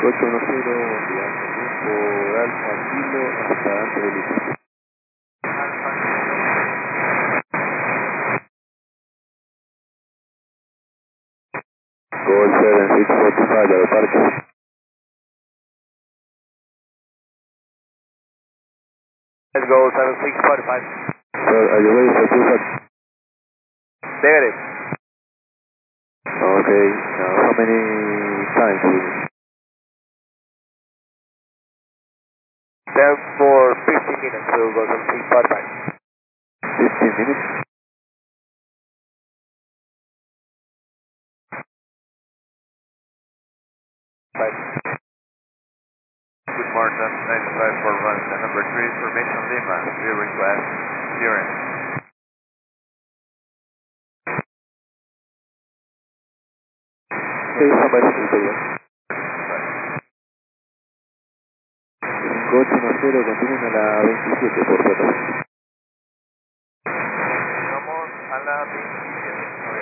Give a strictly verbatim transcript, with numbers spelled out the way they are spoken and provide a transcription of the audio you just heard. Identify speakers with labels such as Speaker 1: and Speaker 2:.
Speaker 1: ocho uno cero, viajando por Alfa Kilo hasta antes del inicio. Gol seven six four five, aeroparque.
Speaker 2: Let's go seven six four five.
Speaker 1: Sir, are you ready for two five?
Speaker 2: Negative.
Speaker 1: Okay, now how many times will you?
Speaker 2: Then for fifteen minutes we'll go seven six four five.
Speaker 1: fifteen minutes?
Speaker 2: Five.
Speaker 3: Good morning, nine five four one, number three, Formation Lima, we request clearance.
Speaker 1: Okay, somebody speak again. cinco ocho uno cero, continúen a la veintisiete, por favor.